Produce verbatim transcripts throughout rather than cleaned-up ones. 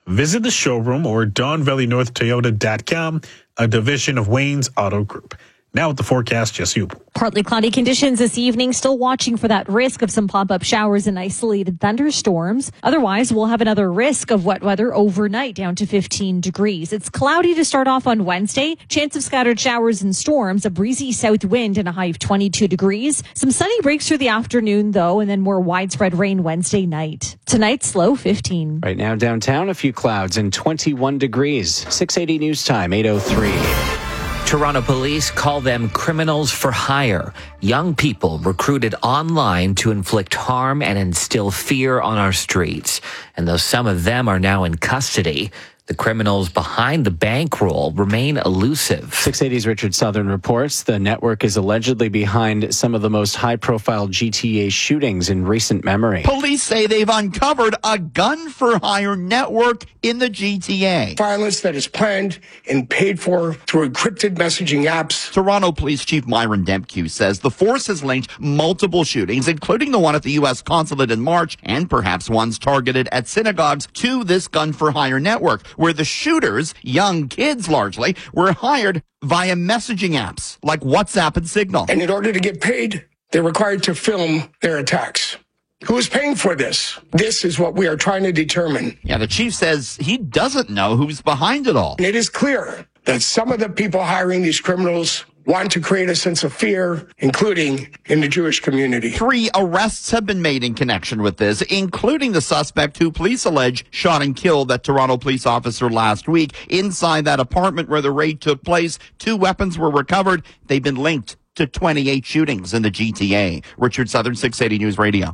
visit the showroom or don valley north toyota dot com, a division of Wayne's Auto Group. Now with the forecast, Jesse Upo. Partly cloudy conditions this evening, still watching for that risk of some pop-up showers and isolated thunderstorms. Otherwise, we'll have another risk of wet weather overnight down to fifteen degrees. It's cloudy to start off on Wednesday. Chance of scattered showers and storms, a breezy south wind and a high of twenty-two degrees. Some sunny breaks through the afternoon, though, and then more widespread rain Wednesday night. Tonight's low fifteen. Right now downtown, a few clouds and twenty-one degrees. six eighty News Time, eight oh three. Toronto police call them criminals for hire. Young people recruited online to inflict harm and instill fear on our streets. And though some of them are now in custody, the criminals behind the bankroll remain elusive. six eighty's Richard Southern reports the network is allegedly behind some of the most high-profile G T A shootings in recent memory. Police say they've uncovered a gun-for-hire network in the G T A. Violence that is planned and paid for through encrypted messaging apps. Toronto Police Chief Myron Dempkew says the force has linked multiple shootings, including the one at the U S consulate in March, and perhaps ones targeted at synagogues, to this gun-for-hire network, where the shooters, young kids largely, were hired via messaging apps like WhatsApp and Signal. And in order to get paid, they're required to film their attacks. Who is paying for this? This is what we are trying to determine. Yeah, the chief says he doesn't know who's behind it all. And it is clear that some of the people hiring these criminals want to create a sense of fear, including in the Jewish community. Three arrests have been made in connection with this, including the suspect who police allege shot and killed that Toronto police officer last week. Inside that apartment where the raid took place, two weapons were recovered. They've been linked to twenty-eight shootings in the G T A. Richard Southern, six eighty News Radio.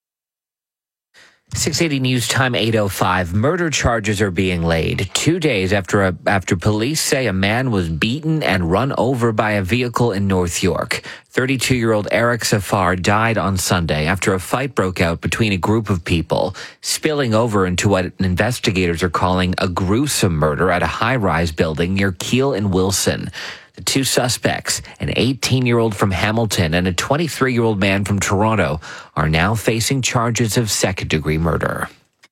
six eighty News Time, eight oh five. Murder charges are being laid two days after a, after police say a man was beaten and run over by a vehicle in North York. thirty-two-year-old Eric Safar died on Sunday after a fight broke out between a group of people, spilling over into what investigators are calling a gruesome murder at a high-rise building near Keele and Wilson. The two suspects, an eighteen-year-old from Hamilton and a twenty-three-year-old man from Toronto, are now facing charges of second-degree murder.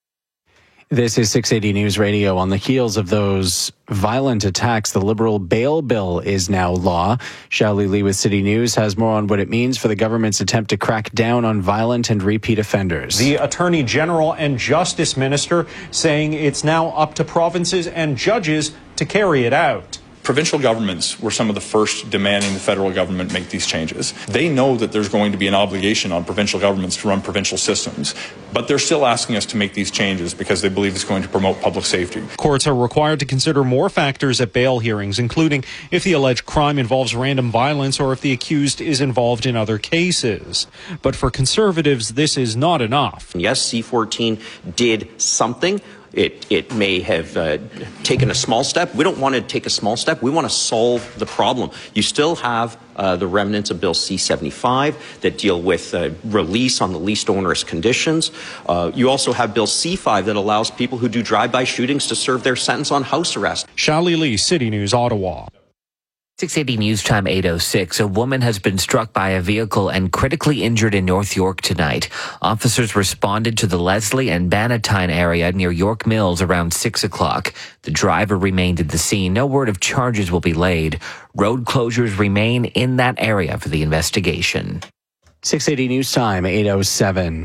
This is six eighty News Radio. On the heels of those violent attacks, the Liberal bail bill is now law. Xiaoli Lee with City News has more on what it means for the government's attempt to crack down on violent and repeat offenders. The Attorney General and Justice Minister saying it's now up to provinces and judges to carry it out. Provincial governments were some of the first demanding the federal government make these changes. They know that there's going to be an obligation on provincial governments to run provincial systems, but they're still asking us to make these changes because they believe it's going to promote public safety. Courts are required to consider more factors at bail hearings, including if the alleged crime involves random violence or if the accused is involved in other cases. But for Conservatives, this is not enough. Yes, C fourteen did something. It it may have uh, taken a small step. We don't want to take a small step. We want to solve the problem. You still have uh, the remnants of Bill C seventy-five that deal with uh, release on the least onerous conditions. Uh, you also have Bill C five that allows people who do drive-by shootings to serve their sentence on house arrest. Xiaoli Lee, City News, Ottawa. six eighty News Time, eight oh six. A woman has been struck by a vehicle and critically injured in North York tonight. Officers responded to the Leslie and Bannatyne area near York Mills around six o'clock. The driver remained at the scene. No word of charges will be laid. Road closures remain in that area for the investigation. six eighty News Time, eight oh seven.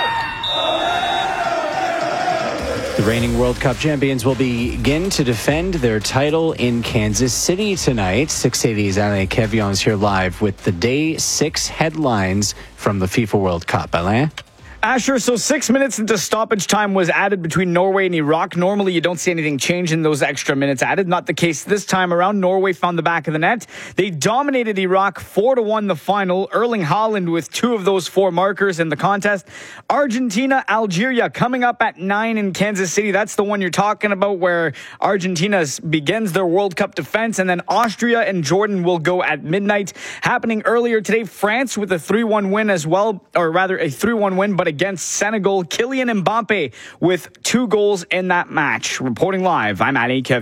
The reigning World Cup champions will begin to defend their title in Kansas City tonight. six eighty's Alain Kevion is here live with the day six headlines from the FIFA World Cup. Alain? Asher, so six minutes into stoppage time was added between Norway and Iraq. Normally, you don't see anything change in those extra minutes added. Not the case this time around. Norway found the back of the net. They dominated Iraq four to one the final. Erling Haaland with two of those four markers in the contest. Argentina, Algeria coming up at nine in Kansas City. That's the one you're talking about, where Argentina begins their World Cup defense, and then Austria and Jordan will go at midnight. Happening earlier today, France with a three one win as well, or rather a three one win, but against Senegal. Kylian Mbappe with two goals in that match. Reporting live, I'm Ali Kevion.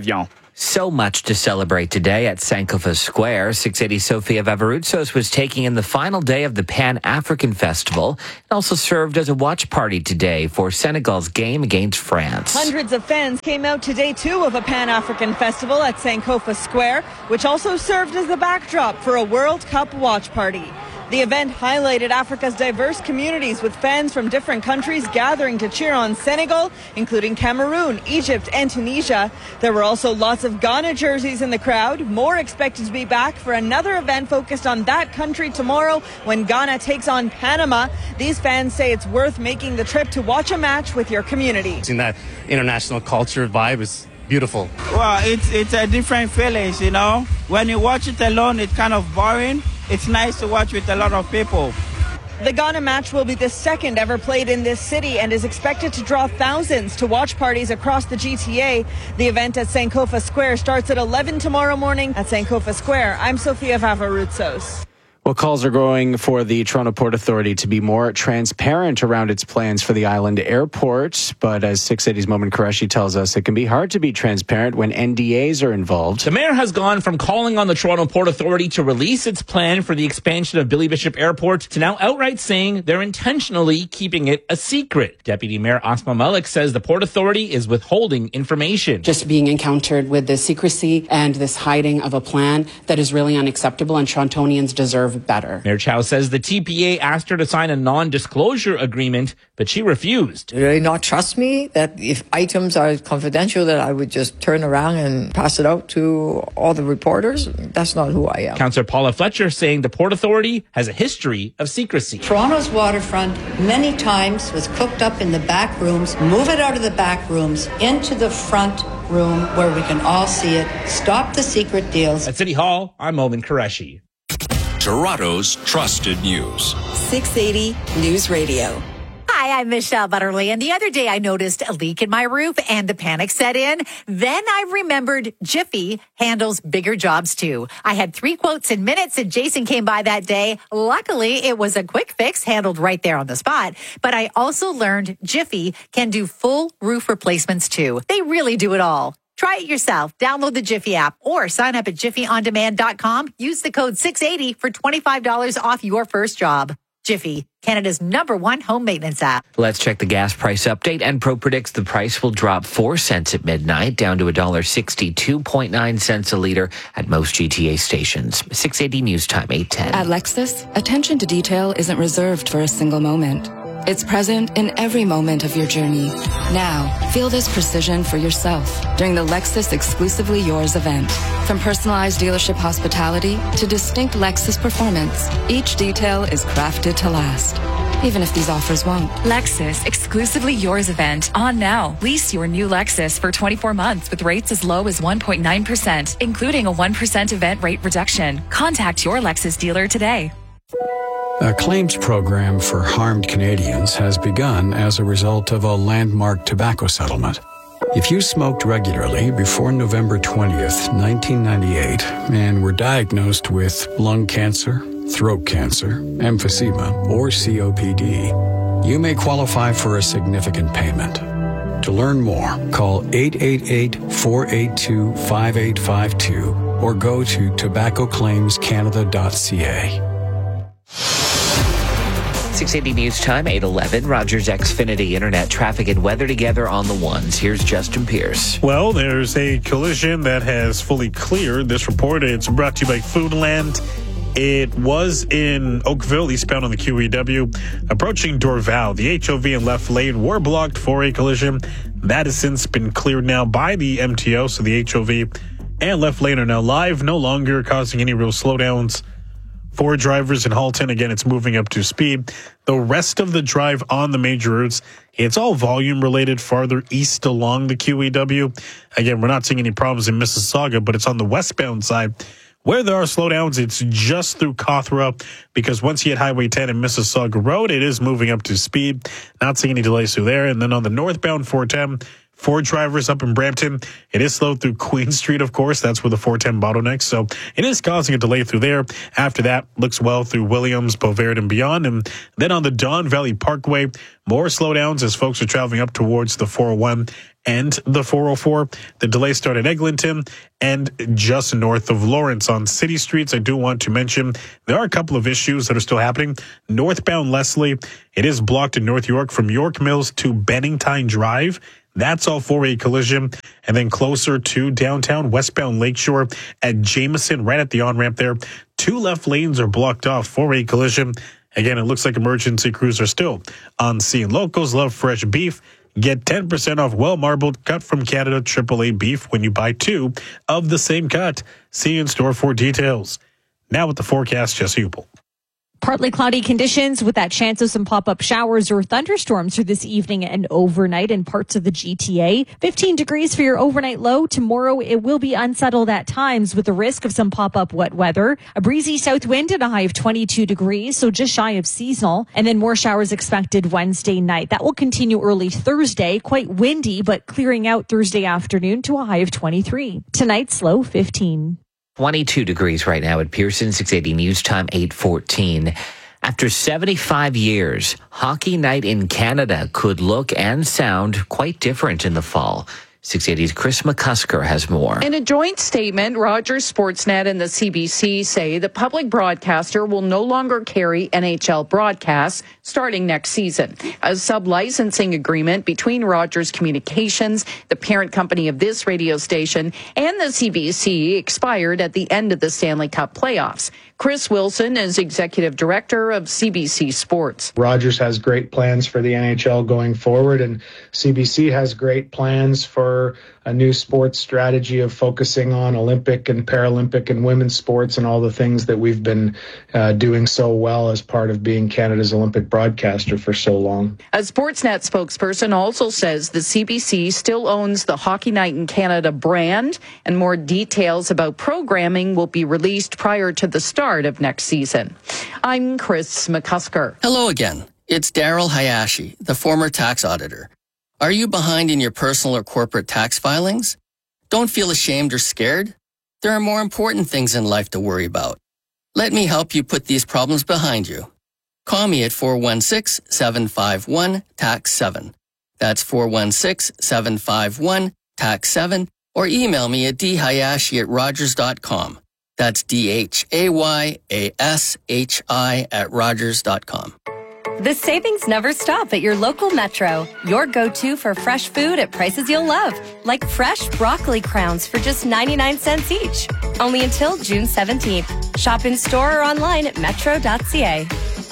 So much to celebrate today at Sankofa Square. six eighty Sofia Vavaroutsos was taking in the final day of the Pan-African Festival. It also served as a watch party today for Senegal's game against France. Hundreds of fans came out to day two of a Pan-African Festival at Sankofa Square, which also served as the backdrop for a World Cup watch party. The event highlighted Africa's diverse communities with fans from different countries gathering to cheer on Senegal, including Cameroon, Egypt, and Tunisia. There were also lots of Ghana jerseys in the crowd. More expected to be back for another event focused on that country tomorrow when Ghana takes on Panama. These fans say it's worth making the trip to watch a match with your community. Seeing that international culture vibe is beautiful. Well, it's it's a different feeling, you know. When you watch it alone, it's kind of boring. It's nice to watch with a lot of people. The Ghana match will be the second ever played in this city and is expected to draw thousands to watch parties across the G T A. The event at Sankofa Square starts at eleven tomorrow morning at Sankofa Square. I'm Sofia Vavaroutsos. Well, calls are growing for the Toronto Port Authority to be more transparent around its plans for the island airport. But as six eighty's Momin Qureshi tells us, it can be hard to be transparent when N D As are involved. The mayor has gone from calling on the Toronto Port Authority to release its plan for the expansion of Billy Bishop Airport to now outright saying they're intentionally keeping it a secret. Deputy Mayor Asma Malik says the Port Authority is withholding information. Just being encountered with this secrecy and this hiding of a plan that is really unacceptable, and Torontonians deserve better. Mayor Chow says the T P A asked her to sign a non-disclosure agreement, but she refused. Do they not trust me that if items are confidential that I would just turn around and pass it out to all the reporters? That's not who I am. Councillor Paula Fletcher saying the Port Authority has a history of secrecy. Toronto's waterfront many times was cooked up in the back rooms. Move it out of the back rooms into the front room where we can all see it. Stop the secret deals. At City Hall, I'm Momin Qureshi. Toronto's trusted news. six eighty News Radio. Hi, I'm Michelle Butterly, and the other day I noticed a leak in my roof and the panic set in. Then I remembered Jiffy handles bigger jobs too. I had three quotes in minutes and Jason came by that day. Luckily, it was a quick fix handled right there on the spot. But I also learned Jiffy can do full roof replacements too. They really do it all. Try it yourself. Download the Jiffy app or sign up at jiffy on demand dot com. Use the code six eighty for twenty-five dollars off your first job. Jiffy, Canada's number one home maintenance app. Let's check the gas price update. Enpro predicts the price will drop four cents at midnight, down to one dollar sixty-two point nine cents a liter at most G T A stations. six eighty News Time, eight ten. At Lexus, attention to detail isn't reserved for a single moment. It's present in every moment of your journey. Now, feel this precision for yourself during the Lexus Exclusively Yours event. From personalized dealership hospitality to distinct Lexus performance, each detail is crafted to last, even if these offers won't. Lexus Exclusively Yours event on now. Lease your new Lexus for twenty-four months with rates as low as one point nine percent, including a one percent event rate reduction. Contact your Lexus dealer today. A claims program for harmed Canadians has begun as a result of a landmark tobacco settlement. If you smoked regularly before November twentieth, nineteen ninety-eight, and were diagnosed with lung cancer, throat cancer, emphysema, or C O P D, you may qualify for a significant payment. To learn more, call eight eight eight, four eight two, five eight five two or go to tobacco claims canada dot c a. six eighty News Time, eight eleven. Rogers Xfinity Internet traffic and weather together on the ones. Here's Justin Pierce. Well, there's a collision that has fully cleared. This report, it's brought to you by Foodland. It was in Oakville, eastbound on the Q E W. Approaching Dorval, the H O V and left lane were blocked for a collision. That has since been cleared now by the M T O, so the H O V and left lane are now live, no longer causing any real slowdowns for drivers in Halton. Again, it's moving up to speed. The rest of the drive on the major routes, it's all volume related farther east along the Q E W. Again, we're not seeing any problems in Mississauga, but it's on the westbound side where there are slowdowns. It's just through Cawthra, because once you hit Highway ten and Mississauga Road, it is moving up to speed. Not seeing any delays through there. And then on the northbound four ten, for drivers up in Brampton, it is slowed through Queen Street, of course. That's where the four ten bottlenecks. So it is causing a delay through there. After that, looks well through Williams, Beauvert, and beyond. And then on the Don Valley Parkway, more slowdowns as folks are traveling up towards the four oh one and the four oh four. The delay started at Eglinton and just north of Lawrence on city streets. I do want to mention there are a couple of issues that are still happening. Northbound Leslie, it is blocked in North York from York Mills to Bennington Drive. That's all for a collision. And then closer to downtown, westbound Lakeshore at Jameson, right at the on-ramp there, two left lanes are blocked off for a collision. Again, it looks like emergency crews are still on scene. Locals love fresh beef. Get ten percent off well-marbled, cut from Canada triple A beef when you buy two of the same cut. See you in store for details. Now with the forecast, Jesse Upel. Partly cloudy conditions with that chance of some pop-up showers or thunderstorms for this evening and overnight in parts of the G T A. fifteen degrees for your overnight low. Tomorrow it will be unsettled at times with the risk of some pop-up wet weather. A breezy south wind and a high of twenty-two degrees, so just shy of seasonal. And then more showers expected Wednesday night. That will continue early Thursday. Quite windy, but clearing out Thursday afternoon to a high of twenty-three. Tonight's low fifteen. twenty-two degrees right now at Pearson, six eighty News Time, eight fourteen. After seventy-five years, Hockey Night in Canada could look and sound quite different in the fall. six eighty's Chris McCusker has more. In a joint statement, Rogers Sportsnet and the C B C say the public broadcaster will no longer carry N H L broadcasts starting next season. A sub-licensing agreement between Rogers Communications, the parent company of this radio station, and the C B C expired at the end of the Stanley Cup playoffs. Chris Wilson is executive director of C B C Sports. Rogers has great plans for the N H L going forward, and C B C has great plans for a new sports strategy of focusing on Olympic and Paralympic and women's sports and all the things that we've been uh, doing so well as part of being Canada's Olympic broadcaster for so long. A Sportsnet spokesperson also says the C B C still owns the Hockey Night in Canada brand, and more details about programming will be released prior to the start of next season. I'm Chris McCusker. Hello again. It's Daryl Hayashi, the former tax auditor. Are you behind in your personal or corporate tax filings? Don't feel ashamed or scared. There are more important things in life to worry about. Let me help you put these problems behind you. Call me at four one six, seven five one, T A X seven. That's four one six, seven five one, T A X seven, or email me at d hayashi at rogers dot com. That's D H A Y A S H I at rogers dot com. The savings never stop at your local Metro. Your go-to for fresh food at prices you'll love. Like fresh broccoli crowns for just ninety-nine cents each. Only until June seventeenth. Shop in store or online at metro dot c a.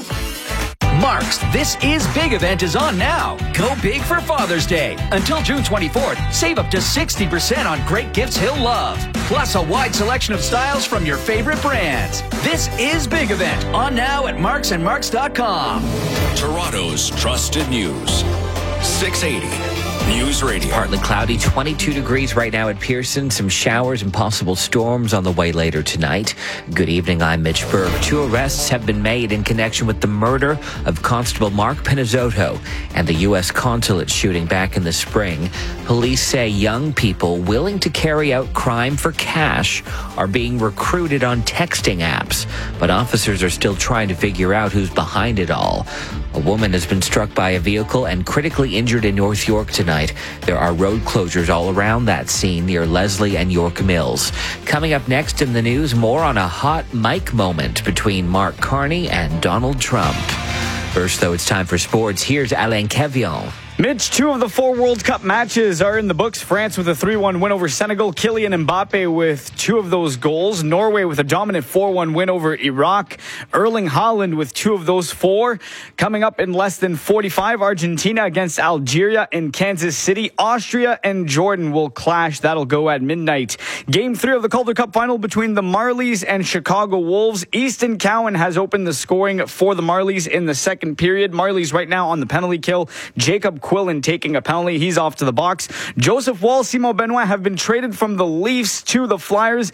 Mark's This Is Big event is on now. Go big for Father's Day. Until June twenty-fourth, save up to sixty percent on great gifts he'll love. Plus a wide selection of styles from your favorite brands. This Is Big event on now at marks and marks dot com. Toronto's trusted news. six eighty News Radio. Partly cloudy, twenty-two degrees right now at Pearson. Some showers and possible storms on the way later tonight. Good evening, I'm Mitch Berg. Two arrests have been made in connection with the murder of Constable Mark Pinizzotto and the U S consulate shooting back in the spring. Police say young people willing to carry out crime for cash are being recruited on texting apps, but officers are still trying to figure out who's behind it all. A woman has been struck by a vehicle and critically injured in North York tonight. There are road closures all around that scene near Leslie and York Mills. Coming up next in the news, more on a hot mic moment between Mark Carney and Donald Trump. First, though, it's time for sports. Here's Alain Kevion. Mitch, two of the four World Cup matches are in the books. France with a three one win over Senegal. Kylian Mbappe with two of those goals. Norway with a dominant four one win over Iraq. Erling Haaland with two of those four. Coming up in less than forty-five, Argentina against Algeria in Kansas City. Austria and Jordan will clash. That'll go at midnight. Game three of the Calder Cup final between the Marlies and Chicago Wolves. Easton Cowan has opened the scoring for the Marlies in the second period. Marlies right now on the penalty kill. Jacob Quillen taking a penalty. He's off to the box. Joseph Wall, Simo Benoit have been traded from the Leafs to the Flyers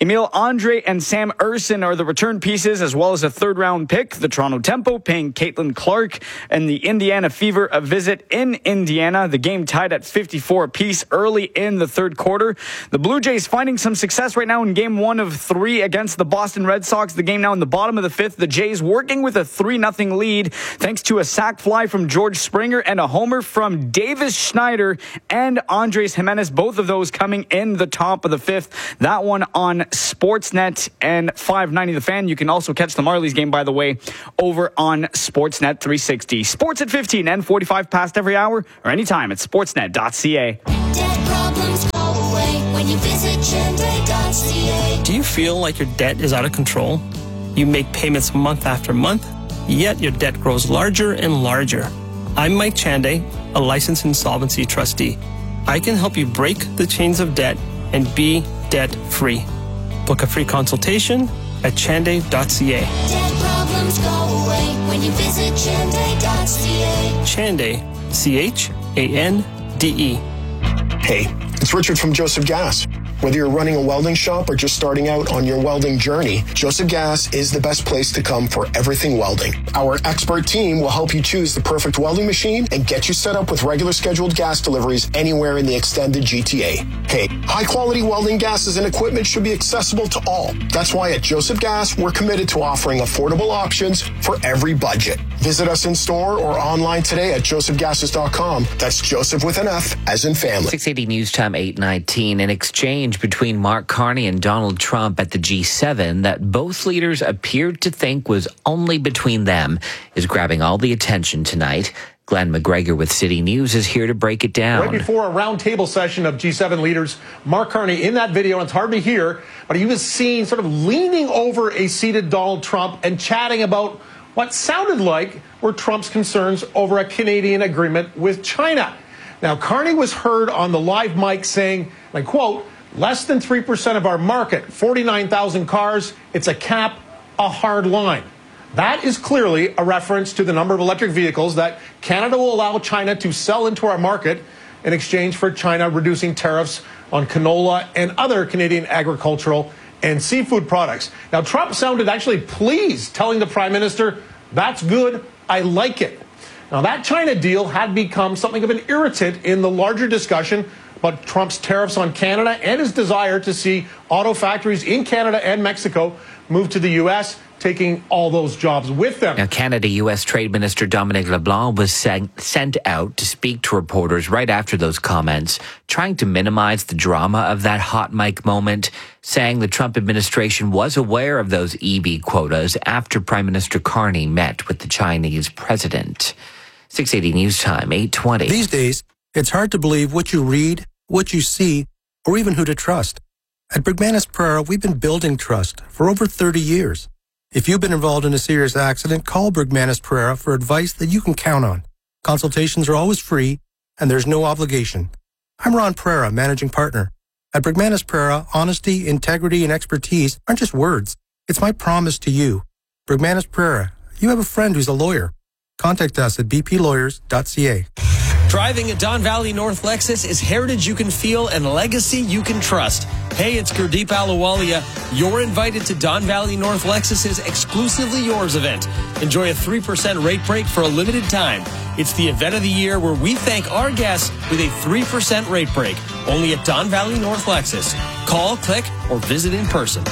Emil Andre and Sam Urson are the return pieces, as well as a third-round pick. The Toronto Tempo paying Caitlin Clark and the Indiana Fever a visit in Indiana. The game tied at fifty-four apiece early in the third quarter. The Blue Jays finding some success right now in game one of three against the Boston Red Sox. The game now in the bottom of the fifth. The Jays working with a three nothing lead thanks to a sac fly from George Springer and a homer from Davis Schneider and Andres Jimenez. Both of those coming in the top of the fifth. That one on Sportsnet and five ninety The Fan. You can also catch the Marlies game, by the way, over on Sportsnet three sixty. Sports at fifteen and forty-five past every hour or anytime at sportsnet dot c a. Debt problems go away when you visit Chende dot c a. Do you feel like your debt is out of control? You make payments month after month, yet your debt grows larger and larger. I'm Mike Chande, a licensed insolvency trustee. I can help you break the chains of debt and be debt-free. Book a free consultation at chande dot c a. Debt problems go away when you visit Chende dot c a. Chande, C H A N D E. Hey, it's Richard from Joseph Gas. Whether you're running a welding shop or just starting out on your welding journey, Joseph Gas is the best place to come for everything welding. Our expert team will help you choose the perfect welding machine and get you set up with regular scheduled gas deliveries anywhere in the extended G T A. Hey, high-quality welding gases and equipment should be accessible to all. That's why at Joseph Gas, we're committed to offering affordable options for every budget. Visit us in store or online today at joseph gases dot com. That's Joseph with an F, as in family. six eighty News Time, eight nineteen. An exchange between Mark Carney and Donald Trump at the G seven that both leaders appeared to think was only between them is grabbing all the attention tonight. Glenn McGregor with City News is here to break it down. Right before a roundtable session of G seven leaders, Mark Carney in that video, and it's hard to hear, but he was seen sort of leaning over a seated Donald Trump and chatting about what sounded like were Trump's concerns over a Canadian agreement with China. Now, Carney was heard on the live mic saying, and I quote, less than three percent of our market, forty-nine thousand cars, it's a cap, a hard line. That is clearly a reference to the number of electric vehicles that Canada will allow China to sell into our market in exchange for China reducing tariffs on canola and other Canadian agricultural and seafood products. Now, Trump sounded actually pleased, telling the Prime Minister, that's good, I like it. Now, that China deal had become something of an irritant in the larger discussion about Trump's tariffs on Canada and his desire to see auto factories in Canada and Mexico move to the U S, taking all those jobs with them. Now, Canada-U S Trade Minister Dominic LeBlanc was sent, sent out to speak to reporters right after those comments, trying to minimize the drama of that hot mic moment, saying the Trump administration was aware of those E V quotas after Prime Minister Carney met with the Chinese president. six eighty News Time, eight twenty. These days, it's hard to believe what you read, what you see, or even who to trust. At Bergmanis Pereira, we've been building trust for over thirty years. If you've been involved in a serious accident, call Bergmanis Pereira for advice that you can count on. Consultations are always free, and there's no obligation. I'm Ron Pereira, managing partner. At Bergmanis Pereira, honesty, integrity, and expertise aren't just words. It's my promise to you. Bergmanis Pereira, you have a friend who's a lawyer. Contact us at b p lawyers dot c a. Driving a Don Valley North Lexus is heritage you can feel and legacy you can trust. Hey, it's Gurdeep Ahluwalia. You're invited to Don Valley North Lexus's Exclusively Yours event. Enjoy a three percent rate break for a limited time. It's the event of the year where we thank our guests with a three percent rate break. Only at Don Valley North Lexus. Call, click, or visit in person.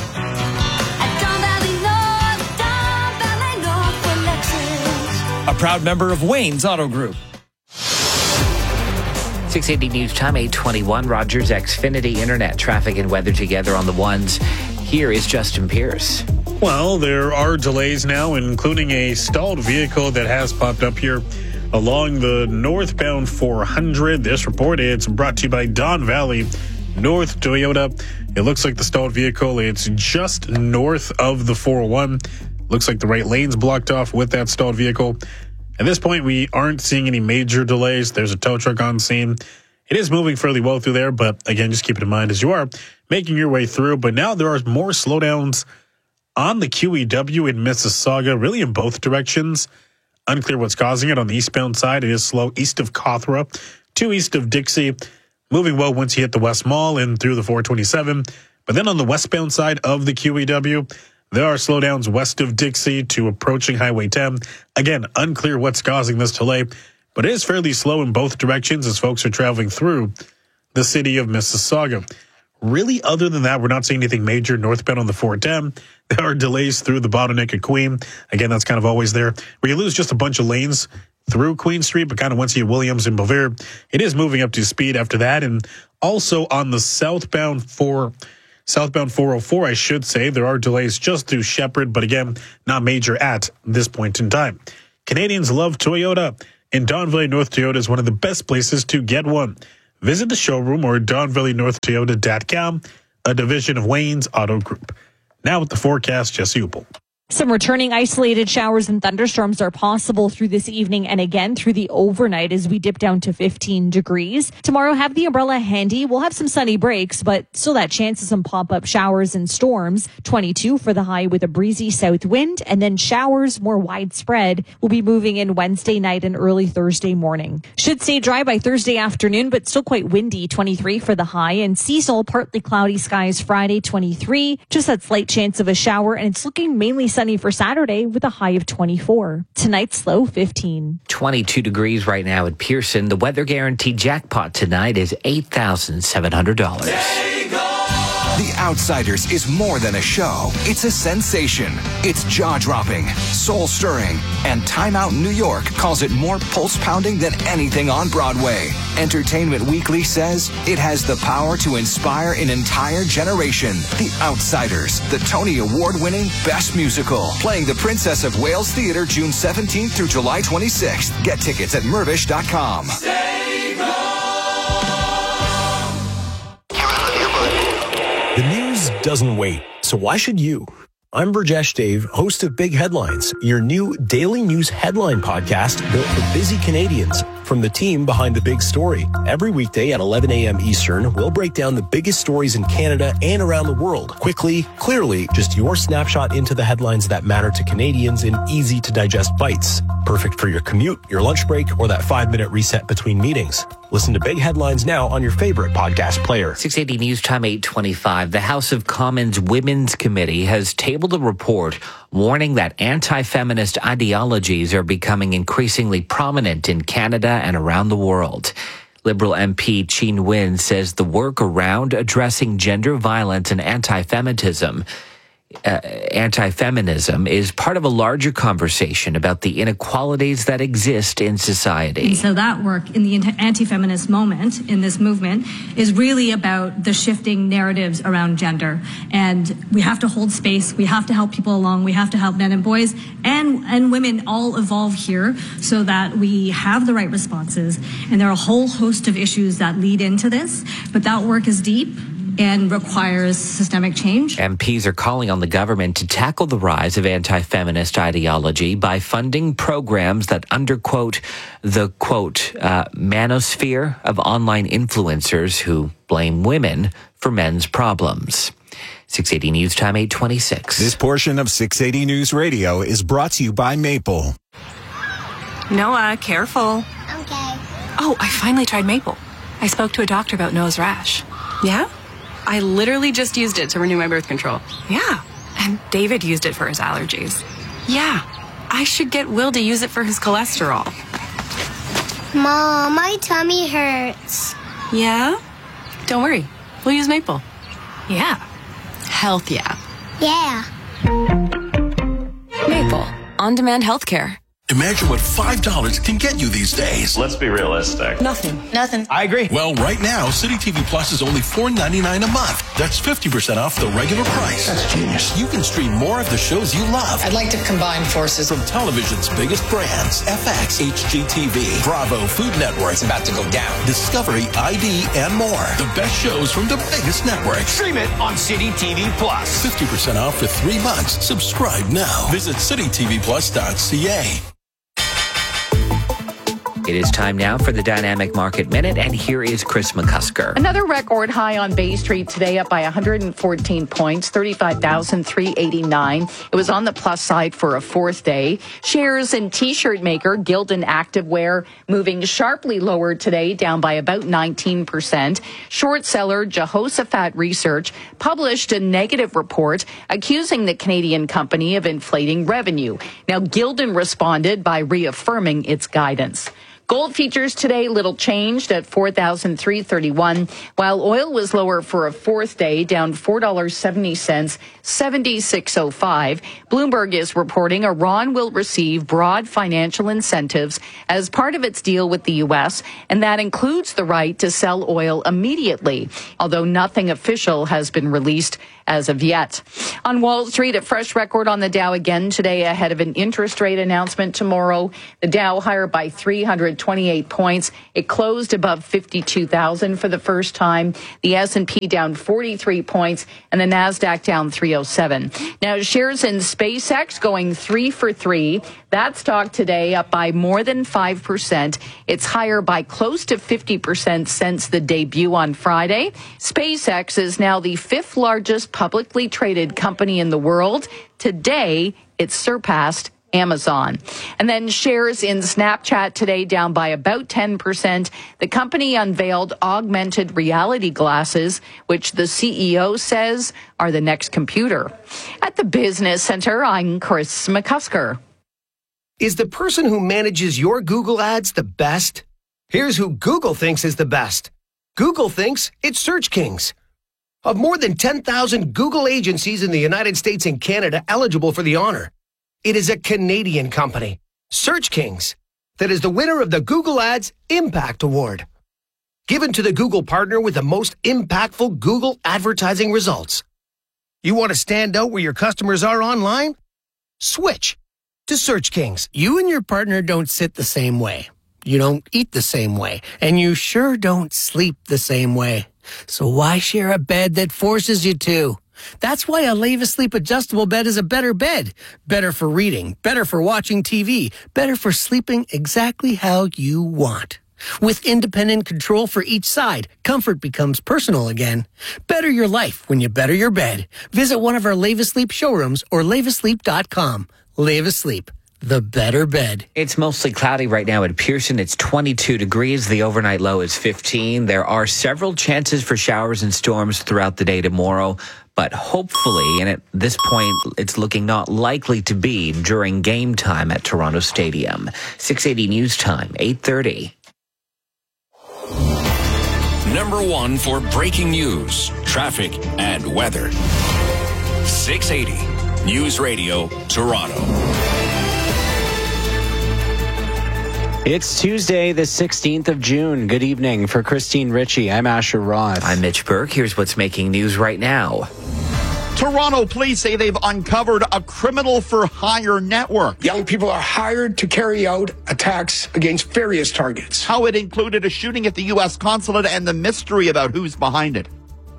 A proud member of Wayne's Auto Group. six eighty News Time, eight twenty-one. Rogers Xfinity Internet traffic and weather together on the ones. Here is Justin Pierce. Well, there are delays now, including a stalled vehicle that has popped up here along the northbound four hundred. This report is brought to you by Don Valley North Toyota. It looks like the stalled vehicle, it's just north of the four oh one. Looks like the right lane's blocked off with that stalled vehicle. At this point, we aren't seeing any major delays. There's a tow truck on scene. It is moving fairly well through there, but again, just keep it in mind as you are making your way through. But now there are more slowdowns on the Q E W in Mississauga, really in both directions. Unclear what's causing it. On the eastbound side, it is slow east of Cawthra to east of Dixie. Moving well once you hit the West Mall and through the four twenty-seven. But then on the westbound side of the Q E W, there are slowdowns west of Dixie to approaching Highway ten. Again, unclear what's causing this delay, but it is fairly slow in both directions as folks are traveling through the city of Mississauga. Really, other than that, we're not seeing anything major northbound on the four ten. There are delays through the bottleneck at Queen. Again, that's kind of always there, where you lose just a bunch of lanes through Queen Street, but kind of once you hit Williams and Bevere, it is moving up to speed after that. And also on the southbound four, southbound four oh four, I should say, there are delays just through Shepherd, but again, not major at this point in time. Canadians love Toyota, and Don Valley North Toyota is one of the best places to get one. Visit the showroom or don valley north toyota dot com, a division of Wayne's Auto Group. Now with the forecast, Jesse Upel. Some returning isolated showers and thunderstorms are possible through this evening and again through the overnight as we dip down to fifteen degrees. Tomorrow, have the umbrella handy. We'll have some sunny breaks, but still that chance of some pop-up showers and storms. twenty-two for the high with a breezy south wind, and then showers more widespread will be moving in Wednesday night and early Thursday morning. Should stay dry by Thursday afternoon, but still quite windy. twenty-three for the high, and seasonal partly cloudy skies Friday, twenty-three. Just that slight chance of a shower, and it's looking mainly sunny for Saturday with a high of twenty-four. Tonight's low fifteen. twenty-two degrees right now at Pearson. The weather guarantee jackpot tonight is eight thousand seven hundred dollars. The Outsiders is more than a show. It's a sensation. It's jaw-dropping, soul-stirring, and Time Out New York calls it more pulse-pounding than anything on Broadway. Entertainment Weekly says it has the power to inspire an entire generation. The Outsiders, the Tony Award-winning Best Musical, playing the Princess of Wales Theatre June seventeenth through July twenty-sixth. Get tickets at mervish dot com. The news doesn't wait, so why should you? I'm Burjesh Dave, host of Big Headlines, your new daily news headline podcast built for busy Canadians. From the team behind the big story. Every weekday at eleven a.m. Eastern, we'll break down the biggest stories in Canada and around the world. Quickly, clearly, just your snapshot into the headlines that matter to Canadians in easy-to-digest bites. Perfect for your commute, your lunch break, or that five-minute reset between meetings. Listen to Big Headlines now on your favorite podcast player. six eighty News Time eight twenty-five. The House of Commons Women's Committee has tabled a report warning that anti-feminist ideologies are becoming increasingly prominent in Canada and around the world. Liberal M P Chin Nguyen says the work around addressing gender violence and anti-feminism Uh, anti-feminism is part of a larger conversation about the inequalities that exist in society. And so that work in the anti-feminist moment, in this movement, is really about the shifting narratives around gender. And we have to hold space. We have to help people along. We have to help men and boys and, and women all evolve here so that we have the right responses. And there are a whole host of issues that lead into this, but that work is deep and requires systemic change. M Ps are calling on the government to tackle the rise of anti-feminist ideology by funding programs that underquote the, quote, uh, manosphere of online influencers who blame women for men's problems. six eighty News Time eight twenty-six. This portion of six eighty News Radio is brought to you by Maple. Noah, careful. Okay. Oh, I finally tried Maple. I spoke to a doctor about Noah's rash. Yeah? I literally just used it to renew my birth control. Yeah. And David used it for his allergies. Yeah. I should get Will to use it for his cholesterol. Mom, my tummy hurts. Yeah? Don't worry. We'll use Maple. Yeah. Health, yeah. Yeah. Maple. On-demand healthcare. Imagine what five dollars can get you these days. Let's be realistic. Nothing. Nothing. I agree. Well, right now, City T V Plus is only four ninety-nine a month. That's fifty percent off the regular price. That's genius. You can stream more of the shows you love. I'd like to combine forces. From television's biggest brands, F X, H G T V, Bravo, Food Network. It's about to go down. Discovery, I D, and more. The best shows from the biggest networks. Stream it on City T V Plus. fifty percent off for three months. Subscribe now. Visit city t v plus dot c a. It is time now for the Dynamic Market Minute, and here is Chris McCusker. Another record high on Bay Street today, up by one hundred fourteen points, thirty-five thousand three hundred eighty-nine. It was on the plus side for a fourth day. Shares in T-shirt maker Gildan Activewear moving sharply lower today, down by about nineteen percent. Short seller Jehoshaphat Research published a negative report accusing the Canadian company of inflating revenue. Now, Gildan responded by reaffirming its guidance. Gold futures today little changed at four thousand three hundred thirty-one, while oil was lower for a fourth day, down four dollars and seventy cents, seventy-six oh five. Bloomberg is reporting Iran will receive broad financial incentives as part of its deal with the U S, and that includes the right to sell oil immediately, although nothing official has been released as of yet. On Wall Street, a fresh record on the Dow again today ahead of an interest rate announcement tomorrow. The Dow higher by three hundred twenty-eight points. It closed above fifty-two thousand for the first time. The S and P down forty-three points and the Nasdaq down three oh seven. Now, shares in SpaceX going three for three. That stock today up by more than five percent. It's higher by close to fifty percent since the debut on Friday. SpaceX is now the fifth largest publicly traded company in the world. Today, it's surpassed Amazon. And then shares in Snapchat today down by about ten percent. The company unveiled augmented reality glasses, which the C E O says are the next computer. At the Business Center, I'm Chris McCusker. Is the person who manages your Google ads the best? Here's who Google thinks is the best. Google thinks it's Search Kings. Of more than ten thousand Google agencies in the United States and Canada eligible for the honor, it is a Canadian company, Search Kings, that is the winner of the Google Ads Impact Award, given to the Google partner with the most impactful Google advertising results. You want to stand out where your customers are online? Switch to Search Kings. You and your partner don't sit the same way. You don't eat the same way. And you sure don't sleep the same way. So why share a bed that forces you to? That's why a Leva Sleep adjustable bed is a better bed. Better for reading, better for watching T V, better for sleeping exactly how you want. With independent control for each side, comfort becomes personal again. Better your life when you better your bed. Visit one of our Leva Sleep showrooms or leva sleep dot com. Leva Sleep, the better bed. It's mostly cloudy right now at Pearson. It's twenty-two degrees. The overnight low is fifteen. There are several chances for showers and storms throughout the day tomorrow, but hopefully, and at this point, it's looking not likely to be during game time at Toronto Stadium. six eighty News Time, eight thirty. Number one for breaking news, traffic, and weather. six eighty News Radio, Toronto. It's Tuesday, the sixteenth of June. Good evening. For Christine Ritchie, I'm Asher Roth. I'm Mitch Burke. Here's what's making news right now. Toronto police say they've uncovered a criminal for hire network. Young people are hired to carry out attacks against various targets. How it included a shooting at the U S consulate and the mystery about who's behind it.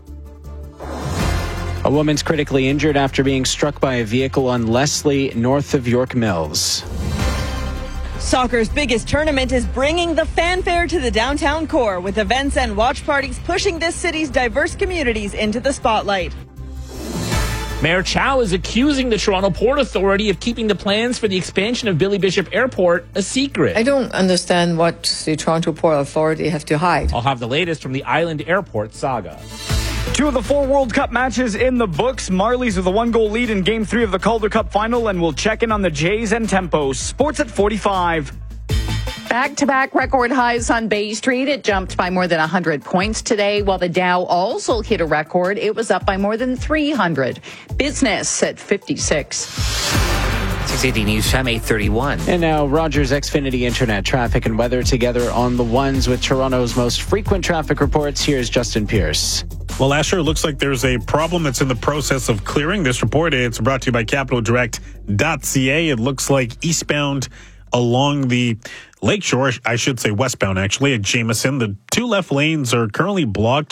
A woman's critically injured after being struck by a vehicle on Leslie, north of York Mills. Soccer's biggest tournament is bringing the fanfare to the downtown core, with events and watch parties pushing this city's diverse communities into the spotlight. Mayor Chow is accusing the Toronto Port Authority of keeping the plans for the expansion of Billy Bishop Airport a secret. I don't understand what the Toronto Port Authority have to hide. I'll have the latest from the Island Airport saga. Two of the four World Cup matches in the books. Marlies with a one-goal lead in Game three of the Calder Cup final, and we'll check in on the Jays and Tempo. Sports at forty-five. Back-to-back record highs on Bay Street. It jumped by more than one hundred points today, while the Dow also hit a record. It was up by more than three hundred. Business at fifty-six. six eighty News Time, eight thirty-one. And now Rogers Xfinity Internet traffic and weather together on the ones with Toronto's most frequent traffic reports. Here's Justin Pierce. Well, Asher, it looks like there's a problem that's in the process of clearing. This report, it's brought to you by capital direct dot c a. It looks like eastbound along the Lakeshore, I should say westbound actually, at Jameson, the two left lanes are currently blocked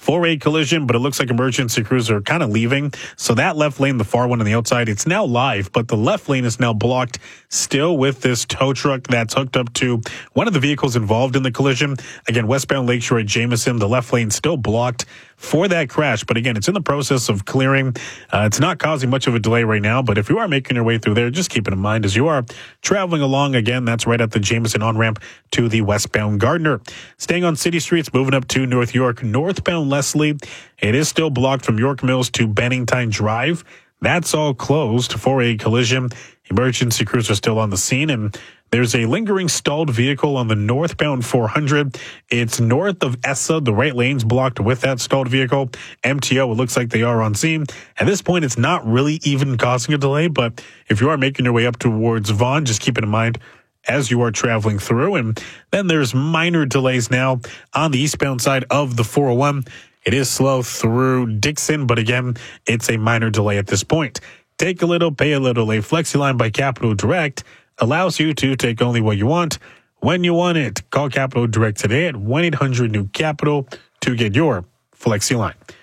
for a collision, but it looks like emergency crews are kind of leaving. So that left lane, the far one on the outside, it's now live, but the left lane is now blocked still with this tow truck that's hooked up to one of the vehicles involved in the collision. Again, westbound Lakeshore at Jameson, the left lane still blocked for that crash. But again, it's in the process of clearing. Uh, it's not causing much of a delay right now, but if you are making your way through there, just keep it in mind as you are traveling along. Again, that's right at the Jameson on-ramp to the westbound Gardner. Staying on city streets, moving up to North York, northbound Leslie, it is still blocked from York Mills to Bennington Drive. That's all closed for a collision. Emergency crews are still on the scene, and there's a lingering stalled vehicle on the northbound four hundred. It's north of Essa. The right lane's blocked with that stalled vehicle. M T O, it looks like they are on scene. At this point, it's not really even causing a delay, but if you are making your way up towards Vaughan, just keep it in mind as you are traveling through. And then there's minor delays now on the eastbound side of the four oh one. It is slow through Dixon, but again, it's a minor delay at this point. Take a little, pay a little. A FlexiLine by Capital Direct allows you to take only what you want when you want it. Call Capital Direct today at one eight hundred new capital to get your FlexiLine.